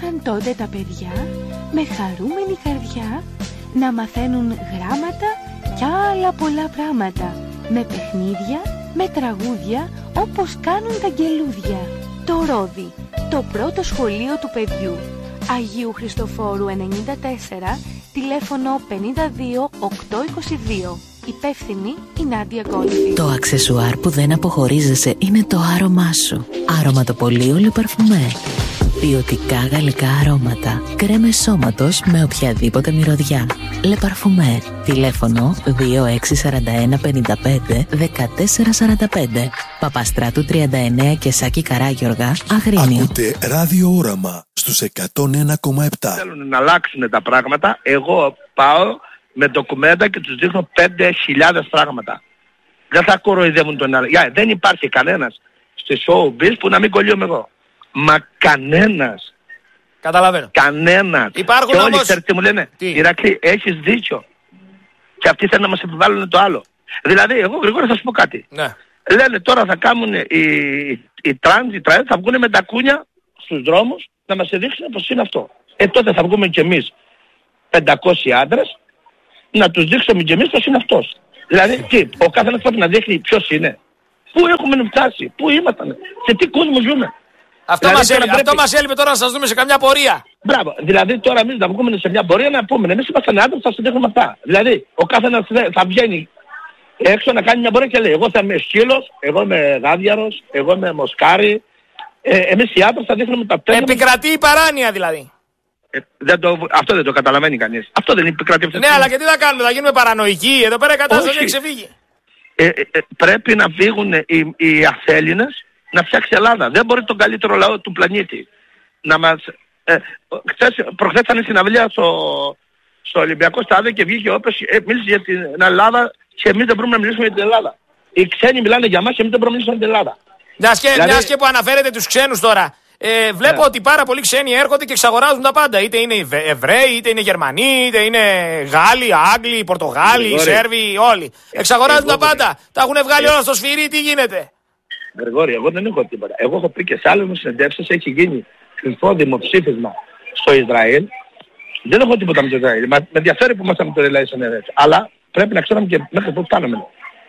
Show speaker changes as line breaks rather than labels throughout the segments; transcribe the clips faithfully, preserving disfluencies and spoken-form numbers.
άρχισαν τότε τα παιδιά με χαρούμενη καρδιά να μαθαίνουν γράμματα και άλλα πολλά πράγματα, με παιχνίδια, με τραγούδια, όπως κάνουν τα αγγελούδια. Το Ρόδι, το πρώτο σχολείο του παιδιού. Αγίου Χριστοφόρου ενενήντα τέσσερα, τηλέφωνο πενήντα δύο οκτακόσια είκοσι δύο. Υπεύθυνη η Νάντια Γκόλφη.
Το αξεσουάρ που δεν αποχωρίζεσαι είναι το άρωμά σου. Αρωματοπολείο Le Parfumé. Ποιοτικά γαλλικά αρώματα. Κρέμες σώματος με οποιαδήποτε μυρωδιά. Le Parfumé. Τηλέφωνο δύο έξι τέσσερα ένα πέντε πέντε ένα τέσσερα τέσσερα πέντε. Παπαστράτου τριάντα εννέα και Σάκη Καράγιοργα, Αγρίνιο.
Ακούτε Ράδιο Όραμα στους εκατόν ένα κόμμα επτά.
Θέλουν να αλλάξουν τα πράγματα. Εγώ πάω με ντοκουμέντα και τους δείχνω πέντε χιλιάδες πράγματα. Δεν θα κοροϊδεύουν τον άλλο. Yeah, δεν υπάρχει κανένας στη showbiz που να μην κολλιόμαι εγώ. Μα κανένας.
Καταλαβαίνω.
Κανένας.
Υπάρχουν
και όλοι
όμως...
ξέρετε τι μου λένε.
Τι?
Ηρακλή, έχεις δίκιο. Και αυτοί θέλουν να μας επιβάλλουν το άλλο. Δηλαδή, εγώ γρήγορα θα σου πω κάτι.
Ναι.
Λένε τώρα θα κάνουν οι, οι τρανς, οι τρανς, θα βγουν με τα κούνια στους δρόμους να μας δείξουν πως είναι αυτό. Ε, τότε θα βγούμε κι εμείς πεντακόσιοι άντρες να τους δείξουμε κι εμείς πως είναι αυτός. Δηλαδή, τι, ο καθένας πρέπει να δείχνει ποιος είναι. Πού έχουμε φτάσει, πού ήμασταν, σε τι κόσμο ζούμε.
Αυτό,
δηλαδή,
μας, έλει,
πρέπει...
αυτό μας έλειπε τώρα να σας δούμε σε καμιά πορεία.
Μπράβο. Δηλαδή τώρα εμείς να βγούμε σε μια πορεία να πούμε εμείς είμαστε άντρες, θα συνδέχουμε αυτά. Δηλαδή ο καθένας θα βγαίνει έξω να κάνει μια πορεία και λέει εγώ θα είμαι σκύλος, εγώ είμαι γάδιαρος, εγώ είμαι μοσκάρι. Ε, εμείς οι άντρες θα δείχνουμε τα πέντε.
Επικρατεί η παράνοια δηλαδή.
Ε, δεν το, αυτό δεν το καταλαβαίνει κανείς. Αυτό δεν επικρατεί.
Ναι, αλλά και τι θα κάνουμε, θα γίνουμε παρανοϊκοί. Εδώ πέρα η κατάσταση έχει ξεφύγει.
Ε, ε, ε, πρέπει να φύγουν οι, οι αθέληνες να φτιάξει Ελλάδα. Δεν μπορεί τον καλύτερο λαό του πλανήτη να μας... Ε, χθες, προχθές ήταν συναυλία στο, στο Ολυμπιακό Στάδιο και βγήκε όπως ε, μίλησε για την Ελλάδα και εμείς δεν μπορούμε να μιλήσουμε για την Ελλάδα. Οι ξένοι μιλάνε για μας και εμείς δεν μπορούμε να μιλήσουμε για την Ελλάδα.
Μιας και,
δηλαδή...
και που αναφέρετε τους ξένους τώρα, ε, βλέπω yeah. ότι πάρα πολλοί ξένοι έρχονται και εξαγοράζουν τα πάντα. Είτε είναι Εβραίοι, είτε είναι Γερμανοί, είτε είναι Γάλλοι, Άγγλοι, Πορτογάλοι, Σέρβοι, όλοι. Εξαγοράζουν τα πάντα. Τα έχουν βγάλει όλα στο σφυρί, τι γίνεται.
Γρηγόρη, εγώ δεν έχω τίποτα. Εγώ έχω πει και σε άλλες μου συνεντεύξεις έχει γίνει κρυφό δημοψήφισμα στο Ισραήλ. Δεν έχω τίποτα με το Ισραήλ. Με ενδιαφέρει που ήμασταν με το Ισραήλ συνέντευξη. Αλλά πρέπει να ξέρουμε και μέχρι πού φτάνουμε.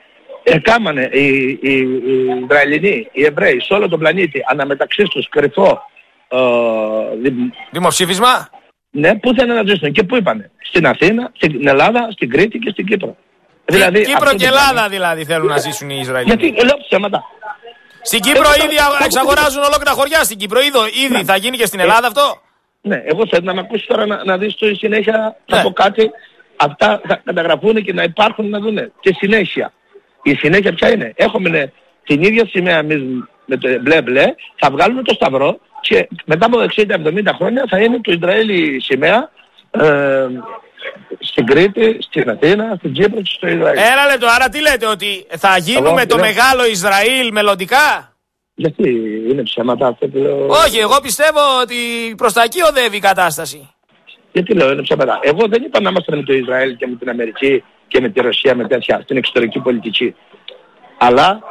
Εκάμανε οι, οι, οι Ισραηλινοί, οι Εβραίοι σε όλο τον πλανήτη αναμεταξύ τους κρυφό ε, δη...
δημοψήφισμα.
Ναι, πού θέλουν να ζήσουν και πού είπανε. Στην Αθήνα, στην Ελλάδα, στην Κρήτη και στην Κύπρο.
Δηλαδή, Κύπρο και Ελλάδα δηλαδή θέλουν να ζήσουν οι Ισραηλινοί.
Γιατί λέω ψέματα.
Στην Κύπρο ήδη εξαγοράζουν ολόκληρα χωριά. Στην Κύπρο ήδη ναι. θα γίνει και στην Ελλάδα αυτό.
Ναι, εγώ θέλω να με ακούσει τώρα να, να δεις στη συνέχεια ναι. θα πω κάτι. Αυτά θα καταγραφούν και να υπάρχουν να δούνε. Και συνέχεια. Η συνέχεια ποια είναι. Έχουμε την ίδια σημαία εμείς με το μπλε μπλε. Θα βγάλουμε το σταυρό και μετά από εξήντα εβδομήντα χρόνια θα είναι το Ισραήλ η σημαία. Ε, στην Κρήτη, στην Αθήνα, στην Κύπρο και στο Ισραήλ.
Ένα λεπτό, άρα τι λέτε, ότι θα γίνουμε εγώ, το λέω... μεγάλο Ισραήλ μελλοντικά?
Γιατί είναι ψέματα αυτό που λέω.
Όχι, εγώ πιστεύω ότι προς τα εκεί οδεύει η κατάσταση.
Γιατί λέω είναι ψέματα. Εγώ δεν είπα να είμαστε με το Ισραήλ και με την Αμερική και με τη Ρωσία με τέτοια στην εξωτερική πολιτική. Αλλά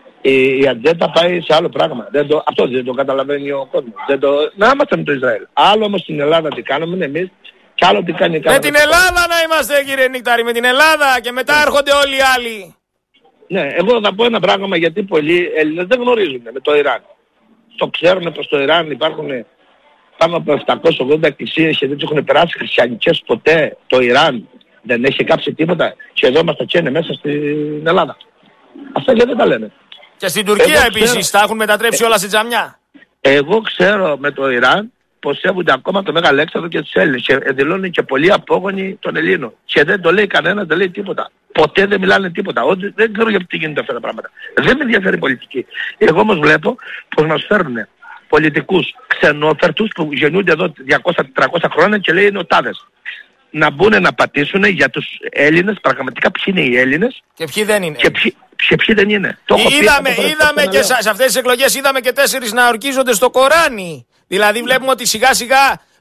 η, η ατζέντα πάει σε άλλο πράγμα. Δεν το, αυτό δεν το καταλαβαίνει ο κόσμος. Δεν το, να είμαστε με το Ισραήλ. Άλλο όμως στην Ελλάδα τι κάνουμε εμείς. Κι άλλο τι κάνει
με την Ελλάδα να είμαστε κύριε Νικτάρη, με την Ελλάδα και μετά έρχονται όλοι οι άλλοι.
Ναι, εγώ θα πω ένα πράγμα γιατί πολλοί Έλληνες δεν γνωρίζουν με το Ιράν. Το ξέρουν πως στο Ιράν υπάρχουν πάνω από επτακόσιες ογδόντα εκκλησίες και δεν τους έχουν περάσει χριστιανικές ποτέ. Το Ιράν δεν έχει κάψει τίποτα και εδώ μας τα τσένε μέσα στην Ελλάδα. Αυτά γιατί δεν τα λένε.
Και στην Τουρκία εγώ επίσης ξέρω... τα έχουν μετατρέψει ε... όλα σε τζαμιά.
Εγώ ξέρω με το Ιράν πως σέβονται ακόμα το Μέγα Αλέξανδρο και τους Έλληνες και δηλώνουν και πολλοί απόγονοι των Ελλήνων. Και δεν το λέει κανένας, δεν λέει τίποτα. Ποτέ δεν μιλάνε τίποτα. Ό, δεν ξέρω γιατί γίνονται αυτά τα πράγματα. Δεν με ενδιαφέρει η πολιτική. Εγώ όμως βλέπω πως μας φέρνουν πολιτικούς ξενόφερτους που γεννούνται εδώ διακόσια τετρακόσια χρόνια και λέει είναι ο τάδες. Να μπουν να πατήσουν για τους Έλληνες, πραγματικά ποιοι είναι οι Έλληνες
και ποιοι δεν είναι.
Και ποιοι, και ποιοι δεν είναι. Το
είδαμε πει, είδαμε και σε αυτές τις εκλογές είδαμε και τέσσερις να ορκίζονται στο Κοράνι. Δηλαδή βλέπουμε ότι σιγά σιγά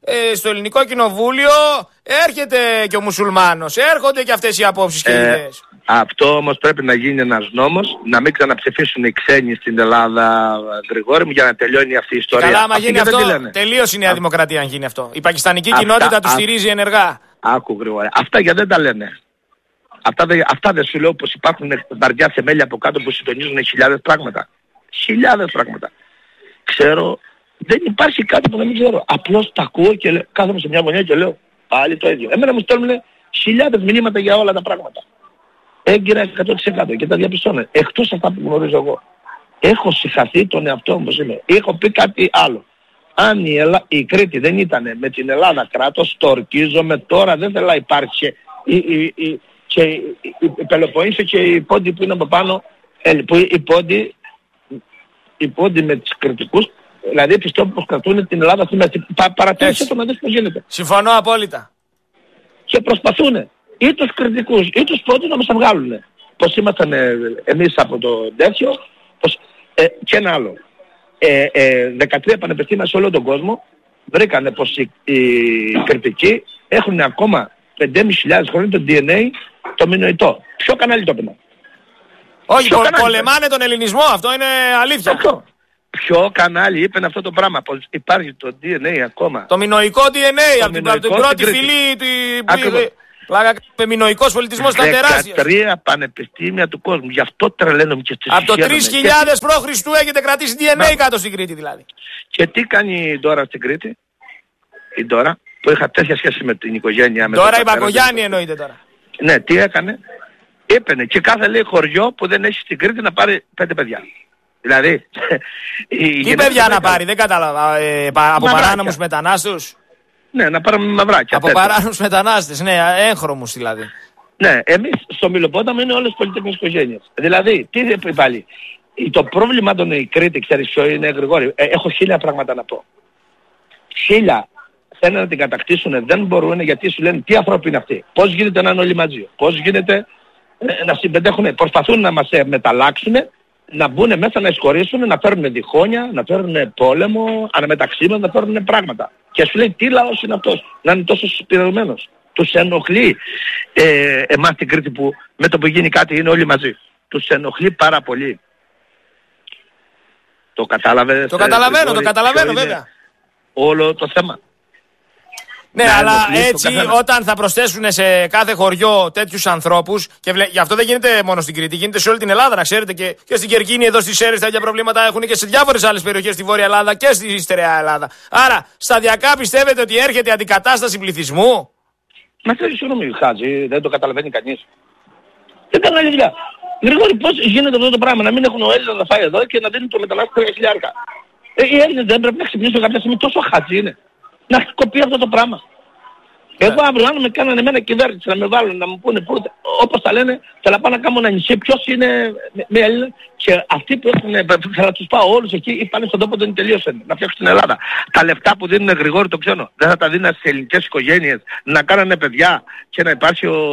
ε, στο ελληνικό κοινοβούλιο έρχεται και ο μουσουλμάνος. Έρχονται και αυτές οι απόψεις και οι
ε,
ιδέες.
Αυτό όμως πρέπει να γίνει ένας νόμος, να μην ξαναψηφίσουν οι ξένοι στην Ελλάδα, Γρηγόρη μου, για να τελειώνει αυτή η ιστορία.
Καλά, άμα γίνει αυτό,
τελείωσε
η Νέα Δημοκρατία αν γίνει αυτό. Η πακιστανική
αυτά,
κοινότητα του
α,
στηρίζει ενεργά.
Άκου Γρηγόρη, αυτά γιατί δεν τα λένε. Αυτά, δε, αυτά δεν σου λέω πως υπάρχουν βαριά θεμέλια από κάτω που συντονίζουν χιλιάδες πράγματα. Χιλιάδες πράγματα. Ξέρω, δεν υπάρχει κάτι που δεν ξέρω. Απλώς τα ακούω και λέω, κάθομαι σε μια γωνιά και λέω πάλι το ίδιο. Εμένα μου στέλνουν χιλιάδες μηνύματα για όλα τα πράγματα. Έγκυρα εκατό τοις εκατό και τα διαπιστώνω. Εκτός αυτά που γνωρίζω εγώ. Έχω συγχαθεί τον εαυτό μου πως είμαι. Έχω πει κάτι άλλο. Αν η, Ελλά... η Κρήτη δεν ήταν με την Ελλάδα κράτος, το ορκίζομαι τώρα, δεν θέλω να υπάρχει η, η, η, και η, η, η Πελοπόννησο και η Πόντη που είναι από πάνω, που η Πόντη, η Πόντη με τους κριτικούς, δηλαδή πιστεύω πως κρατούν την Ελλάδα στη μέση. Πα, παρατήρησε το να δεις πως γίνεται.
Συμφωνώ απόλυτα.
Και προσπαθούν ή τους κριτικούς ή τους Πόντι να μας τα βγάλουν. Πως ήμασταν ε, εμείς από το τέτοιο, πως, ε, και ένα άλλο. Ε, ε, δεκατρία πανεπιστήμια σε όλο τον κόσμο βρήκανε πως οι, οι κριτικοί έχουν ακόμα πεντέμισι χιλιάδες χρόνια το ντι εν έι το μινοϊτό. Ποιο κανάλι το έπαιρνε?
Όχι, πο, πολεμάνε τον ελληνισμό, αυτό είναι αλήθεια.
Αυτό. Ποιο κανάλι είπε αυτό το πράγμα, πως υπάρχει το ντι εν έι ακόμα?
Το μινοϊκό ντι εν έι, από την, την πρώτη φυλή του... Πλάκα, μινοϊκός πολιτισμός ήταν τεράστιος.
δεκατρία πανεπιστήμια του κόσμου, γι' αυτό τρελαίνομαι και στις
από το τρεις χιλιάδες π.Χ. έχετε κρατήσει ντι εν έι κάτω στην Κρήτη δηλαδή.
Και τι κάνει η Ντόρα στην Κρήτη? Η Ντόρα που είχα τέτοια σχέση με την οικογένεια.
Τώρα η Μπακογιάννη εννοείται τώρα.
Ναι, τι έκανε? Έπαινε και κάθε λέει χωριό που δεν έχει στην Κρήτη να πάρει πέντε παιδιά. Δηλαδή...
Τι παιδιά να πάρει, δεν κατάλαβα. Ε, από παράνομους μετανάστους.
Ναι, να πάρουμε μαυράκια.
Από παράνομους μετανάστες, ναι, έγχρωμους δηλαδή.
Ναι, εμείς στο Μιλοπόταμο είναι όλες πολυτεχνικές οικογένειες. Δηλαδή, τι είπε πάλι. Το πρόβλημα των η Κρήτη, ξέρεις ποιο είναι, Γρηγόρη? Ε, έχω χίλια πράγματα να πω. Χίλια θέλουν να την κατακτήσουν, δεν μπορούν γιατί σου λένε τι ανθρώποι είναι αυτοί. Πώς γίνεται να είναι όλοι μαζί. Πώς γίνεται ε, να συμπεντέχουν. Προσπαθούν να μας ε, μεταλλάξουν, να μπουν μέσα, να εισχωρήσουν, να φέρουν διχόνια, να φέρουν πόλεμο, αναμεταξύ μας, να φέρουν πράγματα. Και σου λέει τι λαός είναι αυτός, να είναι τόσο συσπηρωμένος. Τους ενοχλεί ε, εμάς την Κρήτη που με το που γίνει κάτι είναι όλοι μαζί. Τους ενοχλεί πάρα πολύ. Το κατάλαβες?
Το καταλαβαίνω, το καταλαβαίνω βέβαια.
Όλο το θέμα.
Ναι, να, αλλά έτσι όταν θα προσθέσουν σε κάθε χωριό τέτοιους ανθρώπους, και βλέ... γι' αυτό δεν γίνεται μόνο στην Κρήτη, γίνεται σε όλη την Ελλάδα, να ξέρετε, και, και στην Κερκίνη, εδώ στις Σέρρες τα ίδια προβλήματα έχουν και σε διάφορες άλλες περιοχές στη Βόρεια Ελλάδα και στη Στερεά Ελλάδα. Άρα, σταδιακά πιστεύετε ότι έρχεται αντικατάσταση πληθυσμού?
Μα θέλει συγγνώμη, Χάτζη, δεν το καταλαβαίνει κανείς. Δεν κάνει άλλη δουλειά. Γρηγόρη, πώς γίνεται αυτό το πράγμα, να μην έχουν ο Έλληνας να φάει εδώ και να δίνουν το μετανάστη τρία χιλιάρικα. Ε, οι Έλληνες δεν πρέπει να ξυπνήσουν κάποια στιγμή, τόσο χατζή είναι. Να κοπεί αυτό το πράγμα. Yeah. Εγώ αύριο αν με κάνανε εμένα κυβέρνηση να με βάλουν να μου πούνε που, όπως τα λένε, θέλω να πάω να κάνω ένα νησί, ποιος είναι με Έλληνα, και αυτοί που έχουν, θα τους πάω όλους εκεί ή πάνε στον τόπο δεν τελείωσαν, να φτιάξουν την Ελλάδα. Τα λεφτά που δίνουν Γρηγόρη το ξένο, δεν θα τα δίνουν στις ελληνικές οικογένειες να κάνανε παιδιά και να υπάρχει ο,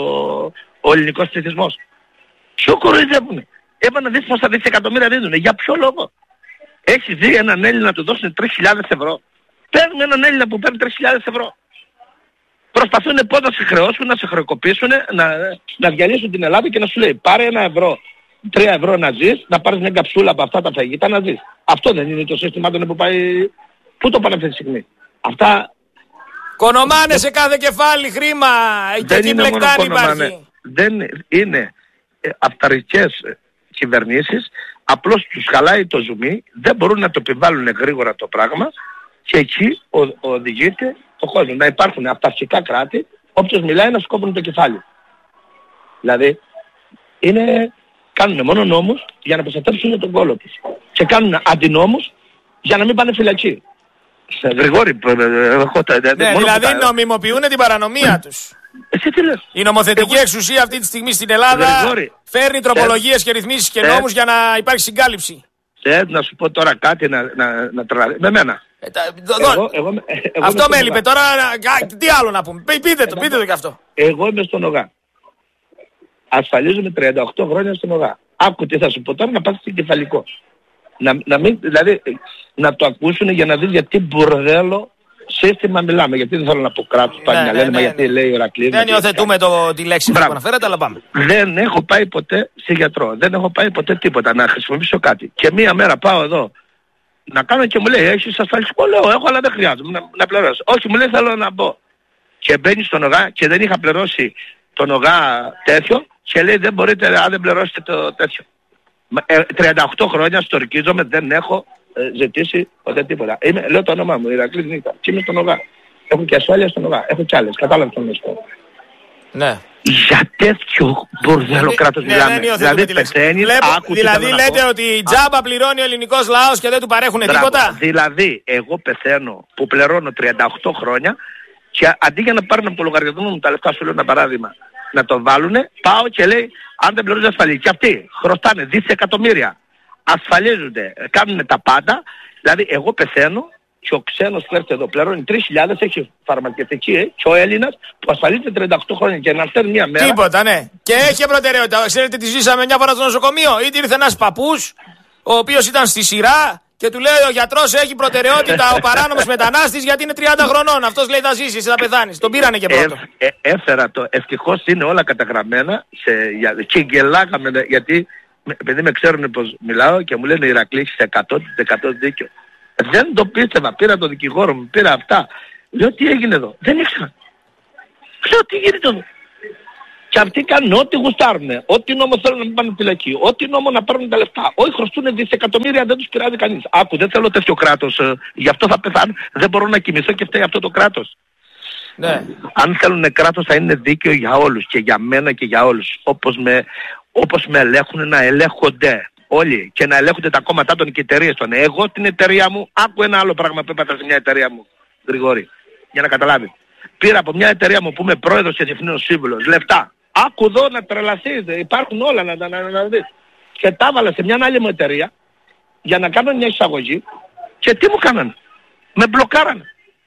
ο ελληνικός πληθυσμός? Ποιο κοροϊδεύουνε? Έπα να δεις πόσα δισεκατομμύρια δίνουν, για ποιο λόγο? Έχεις δει έναν Έλληνα να του δώσουν τρεις χιλιάδες ευρώ? Παίρνουν έναν Έλληνα που παίρνει τρεις χιλιάδες ευρώ. Προσπαθούν πότε να σε χρεώσουν, να σε χρεοκοπήσουν, να, να διαλύσουν την Ελλάδα και να σου λέει πάρε ένα ευρώ, τρία ευρώ να ζεις, να πάρεις μια καψούλα από αυτά τα φαγητά να ζεις. Αυτό δεν είναι το σύστημα που πάει... Πού το πάνε αυτή τη στιγμή? Αυτά...
Κονομάνε σε κάθε κεφάλι χρήμα και εκεί μπλεκτάρι υπάρχει.
Δεν είναι αυταρχικές κυβερνήσεις, απλώς τους χαλάει το ζουμί, δεν μπορούν να το επιβάλλουν γρήγορα το πράγμα και εκεί ο, οδηγείται ο κόσμος. Να υπάρχουν αυταρχικά κράτη, όποιος μιλάει να σκόπουν το κεφάλι. Δηλαδή, είναι, κάνουν μόνο νόμους για να προστατεύσουν τον κόλο τους. Και κάνουν αντινόμους για να μην πάνε φυλακή. Γρηγόρη, εγώ τα...
Ναι, δηλαδή τα... νομιμοποιούν την παρανομία τους.
Εσύ τι λες?
Η νομοθετική εγώ... εξουσία αυτή τη στιγμή στην Ελλάδα Γρηγόρη, φέρνει τροπολογίες ε... και ρυθμίσεις και ε... νόμους για να υπάρχει συγκάλυψη.
Ε, να σου πω τώρα κάτι να, να, να τραβάει. Με μένα.
Ε, τα, εγώ, εγώ, εγώ, εγώ αυτό με έλειπε τώρα. Τι άλλο να πούμε? Πείτε το, πείτε το κι αυτό.
Εγώ είμαι στον ΟΓΑ. Ασφαλίζομαι τριάντα οκτώ χρόνια στον ΟΓΑ. Άκου τι θα σου πω τώρα, να πας στην κεφαλικό. Να, να μην, δηλαδή, να το ακούσουν για να δεις γιατί μπουρδέλο σύστημα μιλάμε, γιατί δεν θέλω να πω κράτος, πάλι να λένε, μα γιατί λέει ο Ηρακλής.
Δεν υιοθετούμε το, τη λέξη που αναφέρατε, αλλά πάμε.
Δεν έχω πάει ποτέ σε γιατρό, δεν έχω πάει ποτέ τίποτα να χρησιμοποιήσω κάτι. Και μία μέρα πάω εδώ να κάνω και μου λέει, έχεις ασφαλιστικό? Λέω, έχω, αλλά δεν χρειάζομαι να, να πληρώσω. Όχι, μου λέει, θέλω να μπω. Και μπαίνει στον ΟΓΑ και δεν είχα πληρώσει τον ΟΓΑ τέτοιο και λέει, δεν μπορείτε αν δεν πληρώσετε το τέτοιο. Ε, τριάντα οκτώ χρόνια στορκίζομαι, δεν έχω ε, ζητήσει ποτέ τίποτα. Είμαι, λέω το όνομά μου, Ηρακλής Νίκας, και είμαι στον ΟΓΑ. Έχω και ασφάλεια στον ΟΓΑ, έχω κι άλλες, κατάλαβα τον μισθό.
Ναι.
Για τέτοιο μπορδέλο κράτος
ναι,
μιλάμε.
Ναι,
δηλαδή πεθαίνεις, άκου
δηλαδή λέτε ότι τζάμπα πληρώνει ο ελληνικός λαός και δεν του παρέχουν τίποτα.
Δηλαδή εγώ πεθαίνω που πληρώνω τριάντα οκτώ χρόνια και αντί για να πάρουν από το λογαριασμό μου τα λεφτά, σου λέω ένα παράδειγμα, να το βάλουνε, πάω και λέει αν δεν πληρώνεις ασφαλή. Και αυτοί χρωστάνε δισεκατομμύρια, ασφαλίζονται, κάνουν τα πάντα. Δηλαδή εγώ πεθαίνω και ο ξένος που έρθει εδώ πληρώνει τρεις χιλιάδες, έχει φαρμακευτική, και ο Έλληνας που ασφαλίζεται τριάντα οκτώ χρόνια και να στέλνει μια μέρα.
Τίποτα, ναι. Και έχει προτεραιότητα. Ξέρετε τι ζήσαμε μια φορά στο νοσοκομείο? Είτε ήρθε ένας παππούς, ο οποίος ήταν στη σειρά και του λέει ο γιατρός έχει προτεραιότητα ο παράνομος μετανάστης γιατί είναι τριάντα χρονών. Αυτός λέει θα ζήσεις, θα πεθάνεις. Τον πήρανε και πρώτο.
Ε, ε, έφερα το. Ευτυχώς είναι όλα καταγραμμένα σε, για, και γελάγαμε γιατί επειδή με ξέρουν πως μιλάω και μου λένε Ηρακλή έχεις εκατό τοις εκατό δίκιο. Δεν το πίστευα, πήρα το δικηγόρο μου, πήρα αυτά. Λέω τι έγινε εδώ? Δεν ήξερα. Λέω τι γίνεται εδώ? Και αυτοί κάνουν ό,τι γουστάρουνε, ό,τι νόμο θέλουν να μην πάνε φυλακή, ό,τι νόμο να πάρουν τα λεφτά. Όχι, χρωστούν δισεκατομμύρια, δεν τους πειράζει κανείς. Άκου, δεν θέλω τέτοιο κράτος, ε, γι' αυτό θα πεθάνω, δεν μπορώ να κοιμηθώ και φταίει αυτό το κράτος.
Ναι.
Αν θέλουν κράτος θα είναι δίκαιο για όλους και για μένα και για όλους. Όπως με, όπως με ελέγχουν να ελέγχονται όλοι και να ελέγχονται τα κόμματά των και εταιρείες των. Εγώ την εταιρεία μου, άκου ένα άλλο πράγμα που έπαθα σε μια εταιρεία μου, Γρηγόρη, για να καταλάβει. Πήρα από μια εταιρεία μου που είμαι πρόεδρος και διευθύνων σύμβουλος λεφτά. Άκου εδώ να τρελαθείς, υπάρχουν όλα να, να, να, να δεις. Και τα έβαλα σε μια άλλη μου εταιρεία για να κάνω μια εισαγωγή και τι μου κάνανε? Με μπλοκάρανε.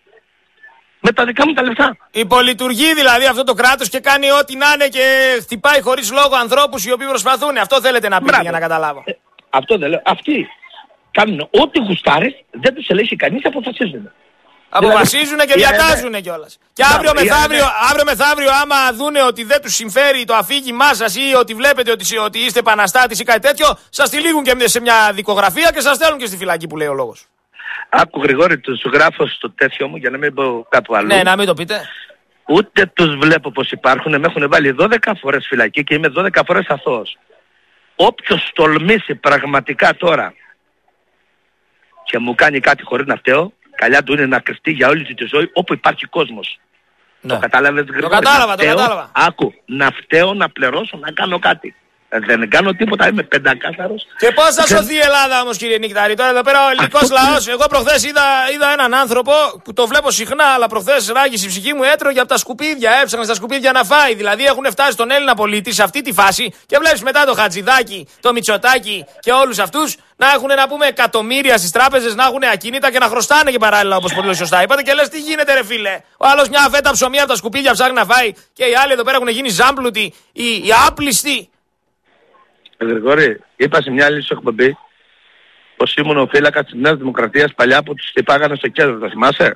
Με τα δικά μου τα λεφτά.
Υπολειτουργεί δηλαδή αυτό το κράτος και κάνει ό,τι να είναι και χτυπάει χωρίς λόγο ανθρώπους οι οποίοι προσπαθούν. Αυτό θέλετε να πείτε? Μπράβο. Για να καταλάβω.
Ε, αυτό δεν λέω. Αυτοί κάνουν ό,τι γουστάρες, δεν τους ελέγχει κανείς, αποφασίζουν.
Αποφασίζουν και διατάζουν κιόλας. Και αύριο μεθαύριο, αύριο μεθαύριο άμα δούνε ότι δεν τους συμφέρει το αφήγημά σας ή ότι βλέπετε ότι, ότι είστε επαναστάτης ή κάτι τέτοιο, σας τυλίγουν και σε μια δικογραφία και σας στέλνουν και στη φυλακή που λέει ο λόγος.
Άκου Γρηγόρη, τους γράφω στο τέτοιο μου για να μην πω κάπου αλλού.
Ναι, να μην το πείτε.
Ούτε τους βλέπω πως υπάρχουν, με έχουν βάλει δώδεκα φορές φυλακή και είμαι δώδεκα φορές αθώος. Όποιος τολμήσει πραγματικά τώρα και μου κάνει κάτι χωρίς να φταίω, καλιά του είναι να κρυφτεί για όλη τη ζωή όπου υπάρχει κόσμος. Ναι. Το κατάλαβες Γρηγόρη?
Το κατάλαβα, το κατάλαβα.
Άκου, να φταίω, να πληρώσω, να κάνω κάτι. Δεν κάνω τίποτα, είμαι πεντακάθαρος.
Και πώς θα σωθεί η Ελλάδα όμως κύριε Νικτάρη? Τώρα εδώ πέρα ο ελληνικός λαός, εγώ προχθές είδα, είδα έναν άνθρωπο που το βλέπω συχνά, αλλά προχθές ράγισε η ψυχή μου, έτρωγε από τα σκουπίδια, έψαχνε στα σκουπίδια να φάει. Δηλαδή έχουν φτάσει στον Έλληνα πολίτη σε αυτή τη φάση και βλέπεις μετά το Χατζηδάκι, το Μητσοτάκι και όλους αυτούς να έχουν να πούμε εκατομμύρια στις τράπεζες, να έχουν ακίνητα και να χρωστάνε και παράλληλα όπως πολύ σωστά είπατε και λες τι γίνεται ρε φίλε? Ο άλλος μια φέτα ψωμί από τα σκουπίδια ψάχνει να φάει και οι άλλοι εδώ πέρα έχουν γίνει ζάμπλουτοι, οι, οι άπλιστοι.
Γρηγόρη, είπα σε μια άλλη σου εκπομπή πως ήμουν ο φύλακας της Νέας Δημοκρατίας παλιά που τους τυπάγανε στο κέντρο, το θυμάσαι?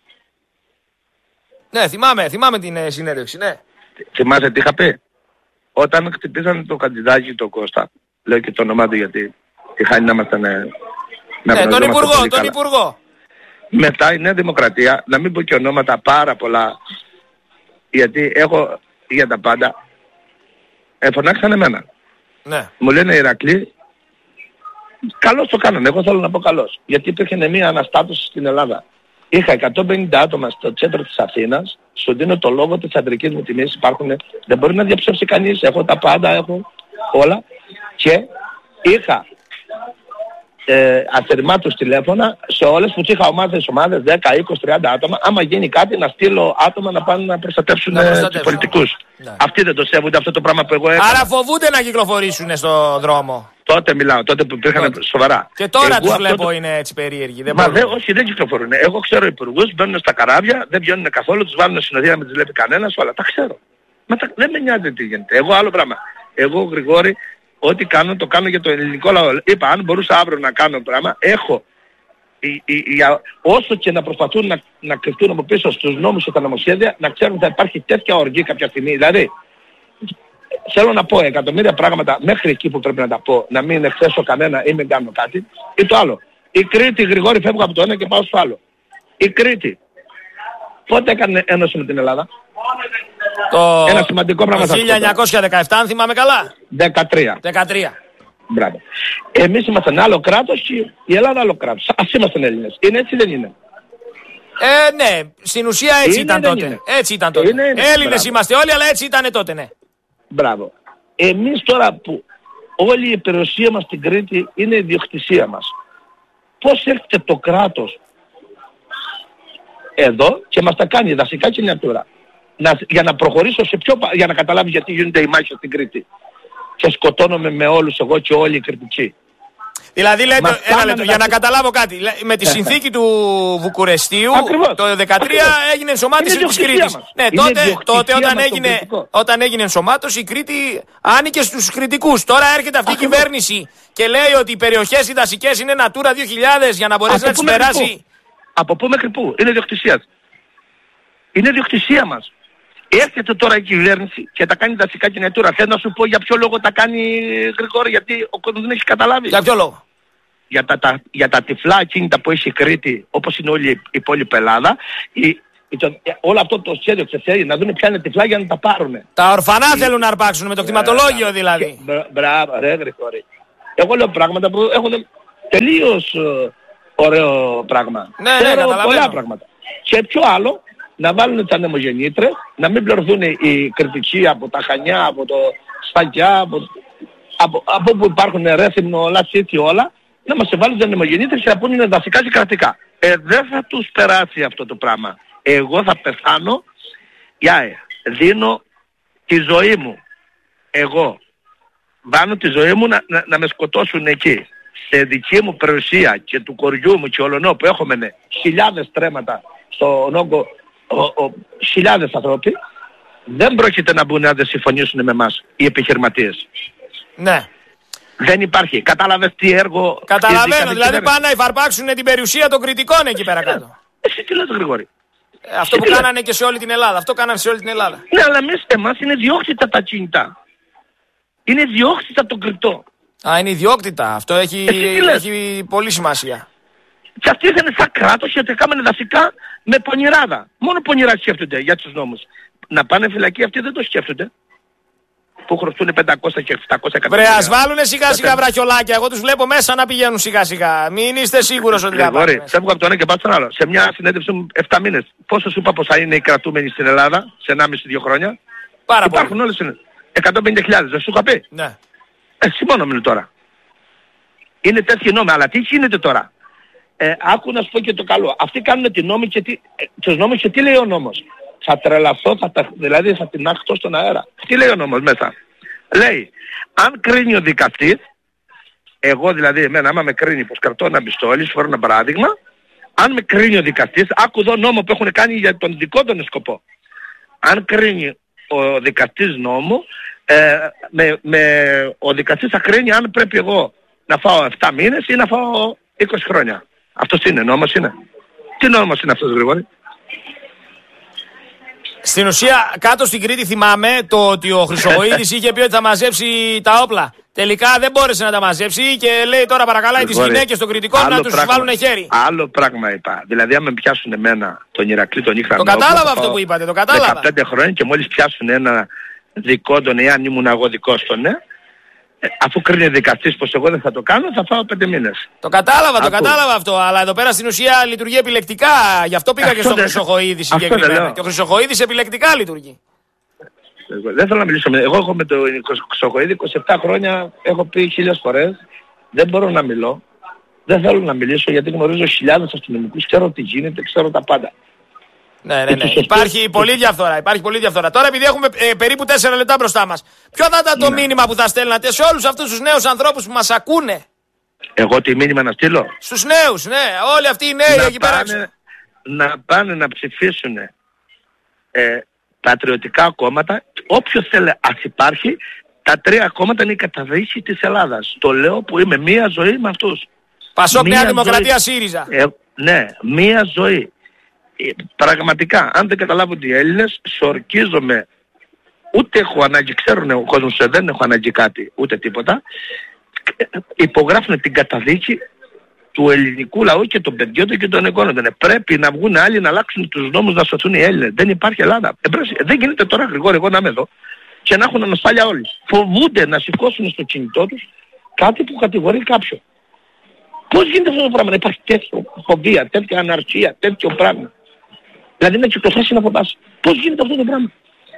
Ναι, θυμάμαι, θυμάμαι την ε, συνέντευξη, ναι.
Θυμάσαι τι είχα πει? Όταν χτυπήσανε το Χατζηδάκι το Κώστα, λέω και το όνομά του γιατί τη χάνει να είμαστε ναι,
ναι, τον Υπουργό, τον Υπουργό.
Μετά η Νέα Δημοκρατία, να μην πω και ονόματα πάρα πολλά, γιατί έχω για τα πάντα, εφωνάξαν εμένα. Ναι. Μου λένε Ηρακλή, καλώς το κάνανε, εγώ θέλω να πω καλώς. Γιατί υπήρχε μια αναστάτωση στην Ελλάδα. Είχα εκατόν πενήντα άτομα στο κέντρο της Αθήνας, σου δίνω το λόγο της αντρικής μου τιμής, υπάρχουν, δεν μπορεί να διαψεύσει κανείς, έχω τα πάντα, έχω όλα. Και είχα ε, αθερμάτους τηλέφωνα σε όλες που είχα ομάδες, ομάδες δέκα, είκοσι, τριάντα άτομα, άμα γίνει κάτι να στείλω άτομα να πάνε να προστατεύσουν, να προστατεύσουν. τους πολιτικούς. Ναι. Αυτοί δεν το σέβονται αυτό το πράγμα που εγώ έκανα.
Άρα φοβούνται να κυκλοφορήσουν στο δρόμο.
Τότε μιλάω, τότε που υπήρχαν τότε. Σοβαρά.
Και τώρα τους βλέπω το... είναι έτσι περίεργοι. Δεν
Μα δε, όχι, δεν κυκλοφορούν. Εγώ ξέρω υπουργούς, μπαίνουν στα καράβια, δεν βγαίνουν καθόλου, τους βάλουν συνοδεία, με τις βλέπει κανένας, όλα τα ξέρω. Μα τα... δεν με νοιάζει τι γίνεται. Εγώ άλλο πράγμα. Εγώ Γρηγόρη, ό,τι κάνω το κάνω για το ελληνικό λαό. Είπα, αν μπορούσα αύριο να κάνω πράγμα, έχω η, η, η, όσο και να προσπαθούν να, να κρυφτούν από πίσω στους νόμους και τα νομοσχέδια, να ξέρουν ότι θα υπάρχει τέτοια οργή κάποια στιγμή. Δηλαδή, θέλω να πω εκατομμύρια πράγματα μέχρι εκεί που πρέπει να τα πω, να μην εκθέσω κανένα ή μην κάνω κάτι. Ή το άλλο. Η Κρήτη, Γρηγόρη, φεύγω από το ένα και πάω στο άλλο. Η Κρήτη, πότε έκανε ένωση με την Ελλάδα?
Το...
Ένα σημαντικό πράγμα.
Το χίλια εννιακόσια δεκαεπτά, αν θυμάμαι καλά.
δεκατρία.
δεκατρία.
Μπράβο. Εμείς είμαστε άλλο κράτος και η Ελλάδα άλλο κράτος. Ας είμαστε Έλληνες. Είναι έτσι, δεν είναι?
Ε, ναι, στην ουσία έτσι
είναι,
ήταν τότε.
Είναι.
Έτσι ήταν τότε.
Είναι, είναι.
Έλληνες
Μπράβο.
είμαστε όλοι, αλλά έτσι ήταν τότε, ναι.
Μπράβο. Εμείς τώρα που όλη η περιουσία μας στην Κρήτη είναι η ιδιοκτησία μας. Πώς έρχεται το κράτος εδώ και μας τα κάνει δασικά και νιατούρα. Να, για να προχωρήσω σε πιο... για να καταλάβεις γιατί γίνονται οι μάχες στην Κρήτη. Και σκοτώνομαι με όλους εγώ και όλοι οι Κρητικοί.
Δηλαδή λέτε,
Μας
ένα λεπτό,
κάνανε
για να
δασί-
καταλάβω κάτι. Με τη συνθήκη του Βουκουρεστίου
Ακριβώς.
το δεκατρία
Ακριβώς.
έγινε ενσωμάτωση
Είναι
της
ιδιοκτησία
Κρήτης.
μας.
Ναι,
Είναι
τότε,
ιδιοκτησία
τότε όταν,
μας το
έγινε,
κριτικό.
όταν έγινε ενσωμάτωση η Κρήτη άνοικε στους Κρητικούς. Τώρα έρχεται αυτή η
Ακριβώς.
κυβέρνηση και λέει ότι οι περιοχές οι δασικές είναι Natura δύο χιλιάδες για να μπορέσει
Από
να τις
πού μέχρι
περάσει.
πού? Από πού μέχρι πού? Είναι ιδιοκτησία. Είναι ιδιοκτησία μας. Έρχεται τώρα η κυβέρνηση και τα κάνει δασικά και νιατούρα. Θέλω να σου πω για ποιο λόγο τα κάνει, Γρηγόρη, γιατί ο κόσμος δεν έχει καταλάβει.
Για ποιο λόγο?
Για τα, τα, για τα τυφλά ακίνητα που έχει η Κρήτη, όπως είναι όλη η υπόλοιπη Ελλάδα, η, η, το, όλο αυτό το σχέδιο ξεφέρει να δουν ποια είναι τυφλά για να τα πάρουν.
Τα ορφανά θέλουν να αρπάξουν με το κτηματολόγιο δηλαδή.
Μπρα- Μπράβο, ρε Γρηγόρη. Εγώ λέω πράγματα που έχουν τελείως ε, ωραίο πράγμα.
Ναι, ναι,
Ξέρω
καταλαβαίνω.
πολλά πράγματα. Και πιο άλλο, να βάλουν τα νεμογεννήτρες, να μην πληρωθούν οι κριτικοί από τα Χανιά, από το Σφακιά, από, από, από όπου υπάρχουν Ρέθυμνο, Λασίτη, όλα, να μας βάλουν τα νεμογεννήτρες και να πούνε είναι δασικά και κρατικά. Ε, δεν θα τους περάσει αυτό το πράγμα. Εγώ θα πεθάνω, για, ε, δίνω τη ζωή μου. Εγώ βάνω τη ζωή μου να, να, να με σκοτώσουν εκεί. Σε δική μου περιουσία και του κοριού μου και ολονό που έχουμε χιλιάδες τρέματα στον όγκο, ο, ο, χιλιάδες ανθρώποι, δεν πρόκειται να μπουν να δεν συμφωνήσουν με εμάς οι επιχειρηματίες.
Ναι.
Δεν υπάρχει. Κατάλαβες τι έργο...
Καταλαβαίνω, δηλαδή πάνε να υφαρπάξουν την περιουσία των Κρητικών εκεί πέρα κάτω.
Εσύ τι λες, Γρηγόρη?
Ε, Αυτό που
τι λες?
κάνανε και σε όλη την Ελλάδα. Αυτό κάνανε σε όλη την Ελλάδα.
Ναι, αλλά εμείς, εμάς είναι διώκτητα τα κινητά. Είναι διώκτητα το κρυπτό.
Α, είναι ιδιόκτητα. Αυτό έχει,
Εσύ τι λες?
έχει πολύ σημασία.
Και αυτοί ήταν σαν κράτος και έκαναν δασικά με πονηράδα. Μόνο πονηρά σκέφτονται για τους νόμους. Να πάνε φυλακή αυτοί δεν το σκέφτονται. Που χρωστούν πεντακόσια και επτακόσια εκατομμύρια.
Βρε, ας βάλουνε σιγά σιγά βραχιολάκια. Εγώ τους βλέπω μέσα να πηγαίνουν σιγά σιγά. Μην είστε σίγουρος ότι θα
Γρηγόρη,
πάνε.
φεύγω από το ένα και πάω στον άλλο. Σε μια συνέντευξη μου επτά μήνες. Πόσο σου είπα πως θα είναι οι κρατούμενοι στην Ελλάδα σε ενάμιση δύο χρόνια?
Πάρα
Υπάρχουν
πολύ.
όλες είναι. εκατόν πενήντα χιλιάδες. Δεν σου είχα πει?
Ναι.
Εσύ μόνο μιλώ τώρα. Είναι τέτοιοι νόμοι. Αλλά τι γίνεται τώρα? Ε, άκου να σου πω και το καλό. Αυτοί κάνουν τη νόμη και τι, ε, τους νόμους και τι λέει ο νόμος? Θα τρελαθώ, θα τα, δηλαδή θα την άχτω στον αέρα. Τι λέει ο νόμος μέσα? Λέει, αν κρίνει ο δικαστής, εγώ δηλαδή εμένα άμα με κρίνει πως κρατώ ένα πιστόλι, σου φέρω ένα παράδειγμα, αν με κρίνει ο δικαστής, άκου εδώ νόμο που έχουν κάνει για τον δικό τον σκοπό. Αν κρίνει ο δικαστής νόμο, ε, με, με, ο δικαστής θα κρίνει αν πρέπει εγώ να φάω επτά μήνες ή να φάω είκοσι χρόνια. Αυτός είναι, νόμος είναι. Τι νόμος είναι αυτός, Γρηγόρη?
Στην ουσία, κάτω στην Κρήτη θυμάμαι το ότι ο Χρυσογοίδης είχε πει ότι θα μαζέψει τα όπλα. Τελικά δεν μπόρεσε να τα μαζέψει και λέει τώρα παρακαλάει τις γυναίκες των Κρητικών να τους
πράγμα,
βάλουν χέρι.
Άλλο πράγμα είπα. Δηλαδή, αν με πιάσουν εμένα τον Ηρακλή, τον Ήχρανο.
Το κατάλαβα αυτό που είπατε, το κατάλαβα.
δεκαπέντε χρόνια και μόλις πιάσουν ένα δικό τον, εάν ήμουν εγώ δικός τον, ναι, αφού κρίνει δικαστής πως εγώ δεν θα το κάνω, θα φάω πέντε μήνες.
Το κατάλαβα, το
Ακού.
κατάλαβα αυτό. Αλλά εδώ πέρα στην ουσία λειτουργεί επιλεκτικά. Γι' αυτό πήγα
Αυτό
και στον
δεν-
Χρυσοχοίδη
αυτό δεν
συγκεκριμένα.
λέω.
Και ο Χρυσοχοίδης επιλεκτικά λειτουργεί.
Εγώ δεν θέλω να μιλήσω με... Εγώ έχω με τον Χρυσοχοίδη είκοσι επτά χρόνια, έχω πει χίλιες φορές, δεν μπορώ να μιλώ. Δεν θέλω να μιλήσω γιατί γνωρίζω χιλιάδες αστυνομικούς, ξέρω τι γίνεται, ξέρω τα πάντα.
Ναι, ναι, ναι. Υπάρχει πολλή διαφθορά. Υπάρχει πολλή διαφθορά. Τώρα, επειδή έχουμε ε, περίπου τέσσερα λεπτά μπροστά μας, ποιο θα ήταν το
Ναι.
μήνυμα που θα στέλνατε σε όλους αυτούς τους νέους ανθρώπους που μας ακούνε?
Εγώ τι μήνυμα να στείλω?
Στους νέους, ναι. Όλοι αυτοί οι νέοι
να,
εκεί πέρα έξω.
πάνε, να πάνε να ψηφίσουν ε, πατριωτικά κόμματα, όποιο θέλει ας υπάρχει, τα τρία κόμματα είναι η καταδίκη της Ελλάδας. Το λέω που είμαι μία ζωή με αυτούς.
Πασόκ, Νέα Δημοκρατία, ΣΥΡΙΖΑ.
Ε, ναι, μία ζωή. Ε, πραγματικά, αν δεν καταλάβουν οι Έλληνες, σορκίζομαι. Ούτε έχω ανάγκη, ξέρουν ο κόσμος, δεν έχω ανάγκη κάτι, ούτε τίποτα. Υπογράφουν την καταδίκη του ελληνικού λαού και των παιδιών του και των εγγόνων. Πρέπει να βγουν άλλοι να αλλάξουν τους νόμους, να σωθούν οι Έλληνες. Δεν υπάρχει Ελλάδα. Δεν γίνεται τώρα, Γρηγόρη, εγώ να είμαι εδώ και να έχουν ανασφάλεια όλοι. Φοβούνται να σηκώσουν στο κινητό τους κάτι που κατηγορεί κάποιον. Πώς γίνεται αυτό το πράγμα, να υπάρχει τέτοια φοβία, τέτοια αναρχία, τέτοιο πράγμα. Δηλαδή να κυκλοφορήσει να φοβάσαι. Πώς γίνεται αυτό το πράγμα.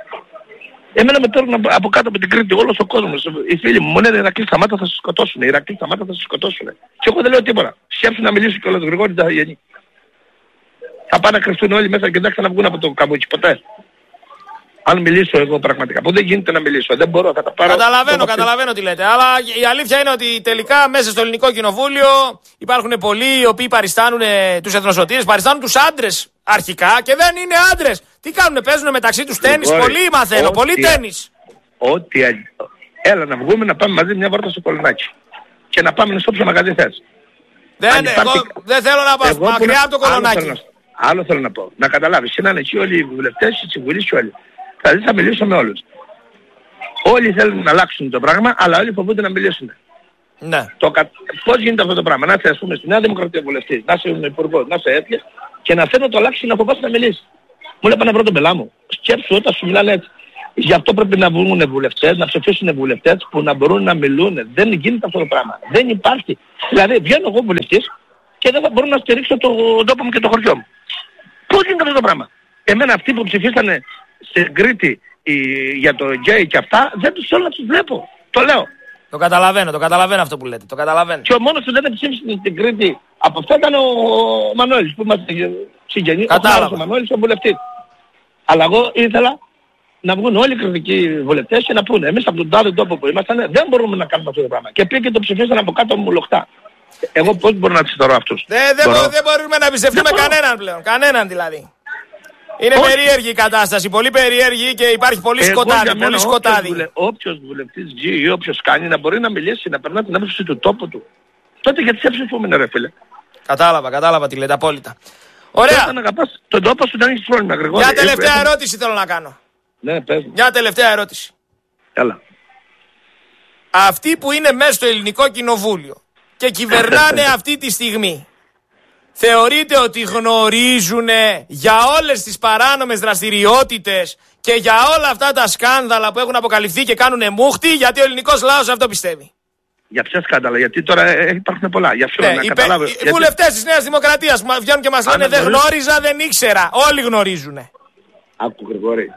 Εμένα με παίρνουν από κάτω από την Κρήτη όλος ο κόσμος. Οι φίλοι μου μου λένε Ηρακλή σταμάτα θα σε σκοτώσουν. Ηρακλή σταμάτα θα σε σκοτώσουν. Και εγώ δεν λέω τίποτα. Σκέψου να μιλήσω κιόλας, Γρηγόρη, τα γεννή. Θα πάνε να κρυφτούν όλοι μέσα και δεν θα βγουν από το καμπούτσι ποτέ. Αν μιλήσω εγώ πραγματικά, που δεν γίνεται να μιλήσω, δεν μπορώ, θα τα πάρω.
Καταλαβαίνω, καταλαβαίνω τι λέτε. Αλλά η αλήθεια είναι ότι τελικά μέσα στο Ελληνικό Κοινοβούλιο υπάρχουν πολλοί οι οποίοι παριστάνουν τους εθνοσωτήρες, παριστάνουν τους άντρες αρχικά και δεν είναι άντρες. Τι κάνουνε, παίζουνε μεταξύ τους τένις, πολύ μαθαίνω, πολύ τένις.
Ό,τι, έλα να βγούμε να πάμε μαζί μια βόλτα στο Κολονάκι και να πάμε στο όποιο μαγαζί θες.
Δεν, εγώ δεν θέλω να πάω μακριά από το Κολονάκι.
Άλλο θέλω να πω, να καταλάβεις, είναι εκεί όλοι οι βουλευτές, οι συμβουλείς και όλοι. Δηλαδή θα μιλήσω με όλους. Όλοι θέλουν να αλλάξουν το πράγμα, αλλά όλοι φοβούνται να μιλήσουν.
Ναι.
Το, πώς γίνεται αυτό το πράγμα, να είσαι ας πούμε στη Νέα Δημοκρατία βουλευτής, να είσαι υπουργός, να είσαι έτσι και να θέλω να το αλλάξει να φοβάσαι να μιλήσει. Μου λέει πάνε να βρω τον πελά μου. Σκέψου όταν σου μιλάνε έτσι. Γι' αυτό πρέπει να βγουν βουλευτές, να ψηφίσουν βουλευτές που να μπορούν να μιλούν. Δεν γίνεται αυτό το πράγμα. Δεν υπάρχει. Δηλαδή βγαίνω εγώ βουλευτής και δεν θα μπορώ να στηρίξω τον τόπο μου και το χωριό μου. Πώς γίνεται αυτό το πράγμα. Εμένα αυτοί που ψηφίσανε στην Κρήτη η, για το γκέι και αυτά, δεν τους θέλω να τους βλέπω. Το λέω.
Το καταλαβαίνω, το καταλαβαίνω αυτό που λέτε. Το καταλαβαίνω.
Και ο μόνος που δεν ψήφισε στην Κρήτη από αυτό ήταν ο, ο Μανώλης που είμαστε συγγενείς.
Κατάλαβα.
Ο Μανώλης ο βουλευτής. Αλλά εγώ ήθελα να βγουν όλοι οι κριτικοί βουλευτές και να πούνε εμείς από τον τάδε τόπο που ήμασταν δεν μπορούμε να κάνουμε αυτό το πράγμα. Και πήγε και το ψηφίσαν από κάτω μου λοχτά. Εγώ πώς μπορώ να ψηφίσω αυτούς.
Δεν δε μπο, δε μπορούμε να εμπιστευτούμε κανέναν πλέον. Κανέναν δηλαδή. Είναι όχι. Περίεργη η κατάσταση, πολύ περίεργη και υπάρχει πολύ εγώ σκοτάδι. Πολύ όποιος σκοτάδι.
Βουλε, όποιος βουλευτής ζει ή όποιος κάνει να μπορεί να μιλήσει, να περνά την άποψη του τόπου του. Τότε γιατί σε ψηφούμε ρε φίλε.
Κατάλαβα, κατάλαβα τι λέτε απόλυτα. Ωραία.
Όταν αγαπάς τον τόπο σου δεν έχεις πρόβλημα, Γρηγόρη.
Μια τελευταία έχω... ερώτηση θέλω να κάνω.
Ναι, πες.
Μια τελευταία ερώτηση.
Έλα.
Αυτοί που είναι μέσα στο Ελληνικό Κοινοβούλιο και κυβερνάνε αυτή τη στιγμή, θεωρείτε ότι γνωρίζουν για όλες τις παράνομες δραστηριότητες και για όλα αυτά τα σκάνδαλα που έχουν αποκαλυφθεί και κάνουν μούχτη, γιατί ο ελληνικός λαός αυτό πιστεύει?
Για ποια σκάνδαλα, γιατί τώρα υπάρχουν πολλά. Για ποιο
ναι,
να
οι
καταλάβω.
Οι γιατί... βουλευτές της Νέας Δημοκρατίας που βγαίνουν και μας λένε δεν γνωρίζ... γνώριζα, δεν ήξερα. Όλοι γνωρίζουν.
Άκου Γρηγόρη.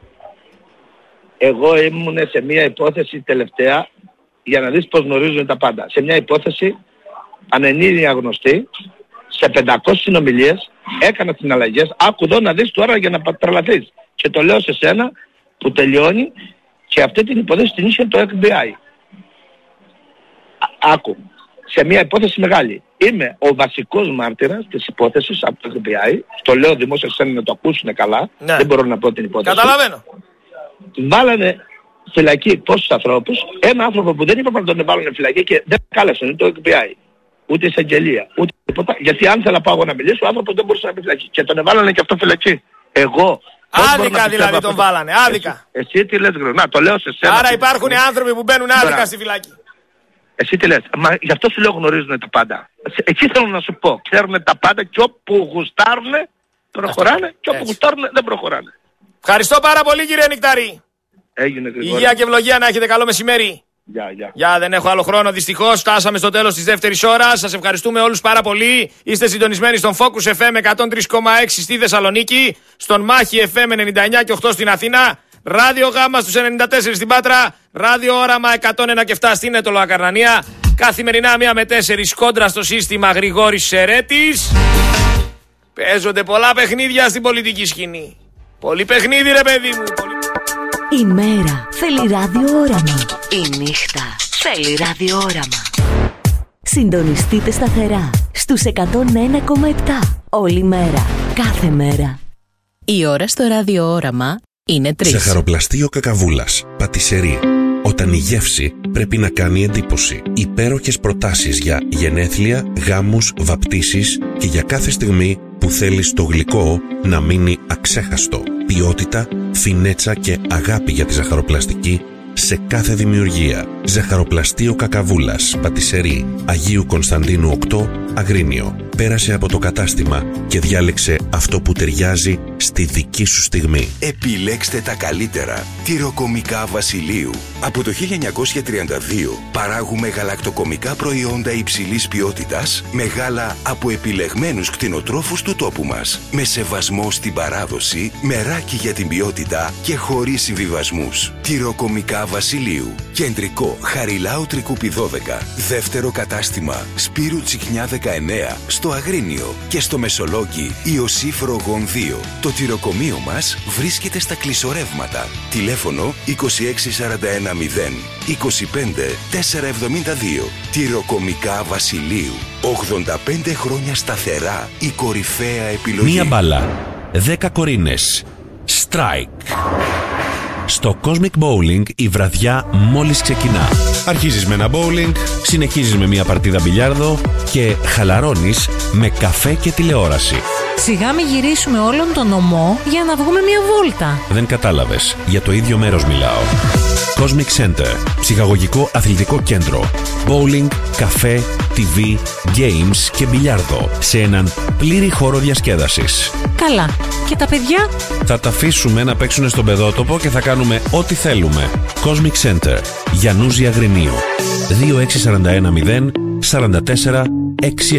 Εγώ ήμουν σε μια υπόθεση τελευταία για να δεις πως γνωρίζουν τα πάντα. Σε μια υπόθεση ανενίδια γνωστή, σε πεντακόσιες συνομιλίες, έκανα συναλλαγές. Άκου εδώ να δεις τώρα για να τρελαθείς. Και το λέω σε σένα που τελειώνει και αυτή την υπόθεση την είχε το εφ μπι άι. Άκου, σε μια υπόθεση μεγάλη. Είμαι ο βασικός μάρτυρας της υπόθεσης από το εφ μπι άι. Το λέω δημόσια σε να το ακούσουν καλά. Ναι. Δεν μπορώ να πω την υπόθεση.
Καταλαβαίνω.
Βάλανε φυλακή πόσους ανθρώπους. Ένα άνθρωπο που δεν είπα να τον βάλουν φυλακή και δεν κάλεσαν το εφ μπι άι. Ούτε εισαγγελία, ούτε τίποτα. Γιατί αν θέλω να πάω να μιλήσω, ο άνθρωπος δεν μπορούσε να μπει φυλακή. Και τον έβαλανε και αυτό φυλακή. Εγώ.
Άδικα δηλαδή τον βάλανε, άδικα.
Εσύ, εσύ τι λες, να το λέω σε σένα.
Άρα υπάρχουν οι άνθρωποι που μπαίνουν άδικα στη φυλακή.
Εσύ τι λες, μα γι' αυτό σου λέω γνωρίζουν τα πάντα. Εκεί θέλω να σου πω, ξέρουν τα πάντα και όπου γουστάρουν προχωράνε και όπου γουστάρουν δεν προχωράνε.
Ευχαριστώ πάρα πολύ κύριε Νικταρή.
Έγινε Γρηγόρη.
Υγεία και ευλογία να έχετε, καλό μεσημέρι.
Γεια, γεια.
Γεια, δεν έχω άλλο χρόνο δυστυχώς. Φτάσαμε στο τέλος της δεύτερης ώρας. Σας ευχαριστούμε όλους πάρα πολύ. Είστε συντονισμένοι στον Focus εφ εμ εκατόν τρία κόμμα έξι στη Θεσσαλονίκη, στον Μάχη εφ εμ ενενήντα εννιά και οκτώ στην Αθήνα, Ράδιο Γάμα στους ενενήντα τέσσερα στην Πάτρα, Ράδιο Όραμα εκατόν ένα και επτά στην Έτωλο Ακαρνανία. Καθημερινά μία με τέσσερις κόντρα στο σύστημα Γρηγόρης Σερέτης. Παίζονται πολλά παιχνίδια στην πολιτική σκηνή. Πολύ παιχνίδι ρε παιδί μου. Πολύ...
Η μέρα θέλει ραδιόραμα. Η νύχτα θέλει ραδιόραμα. Συντονιστείτε σταθερά στους εκατόν ένα κόμμα επτά. Όλη μέρα, κάθε μέρα. Η ώρα στο ραδιόραμα είναι τρεις.
Ζαχαροπλαστείο Κακαβούλας. Πατησερή.
όταν η γεύση πρέπει να κάνει εντύπωση. Υπέροχες προτάσεις για γενέθλια, γάμους, βαπτίσεις και για κάθε στιγμή που θέλεις το γλυκό να μείνει αξέχαστο. Ποιότητα, φινέτσα και αγάπη για τη ζαχαροπλαστική σε κάθε δημιουργία. Ζαχαροπλαστείο Κακαβούλας, Πατησερή, Αγίου Κωνσταντίνου οκτώ, Αγρίνιο. Πέρασε από το κατάστημα και διάλεξε αυτό που ταιριάζει στη δική σου στιγμή.
Επιλέξτε τα καλύτερα. Τυροκομικά Βασιλείου. Από το χίλια εννιακόσια τριάντα δύο παράγουμε γαλακτοκομικά προϊόντα υψηλής ποιότητας με γάλα από επιλεγμένους κτηνοτρόφους του τόπου μας. Με σεβασμό στην παράδοση, μεράκι για την ποιότητα και χωρίς συμβιβασμούς. Τυροκομικά Βασιλείου. Κεντρικό Χαριλάου Τρικούπι δώδεκα. Δεύτερο κατάστημα Σπύρου Τσιχνιά δεκαεννέα στο Αγρίνιο και στο Μεσολόγγι Ιωσήφ Ρογών δύο. Το τυροκομείο μας βρίσκεται στα Κλεισορεύματα. Τηλέφωνο είκοσι έξι σαράντα ένα μηδέν είκοσι πέντε τετρακόσια εβδομήντα δύο. Τυροκομικά Βασιλείου. ογδόντα πέντε χρόνια σταθερά η κορυφαία επιλογή.
Μία μπάλα, δέκα κορίνες. Strike. Στο Cosmic Bowling η βραδιά μόλις ξεκινά. Αρχίζεις με ένα bowling, συνεχίζεις με μια παρτίδα μπιλιάρδο και χαλαρώνεις με καφέ και τηλεόραση.
Σιγά μην γυρίσουμε όλον τον νομό για να βγούμε μια βόλτα.
Δεν κατάλαβες, για το ίδιο μέρος μιλάω. Cosmic Center, ψυχαγωγικό αθλητικό κέντρο. Bowling, καφέ, τι βι, games και μπιλιάρδο σε έναν πλήρη χώρο διασκέδασης.
Καλά. Και τα παιδιά?
Θα τα αφήσουμε να παίξουν στον παιδότοπο και θα κάνουμε ό,τι θέλουμε. Cosmic Center, Γιαννούζη Αγρινίου. δύο έξι σαράντα ένα μηδέν σαράντα τέσσερα έξι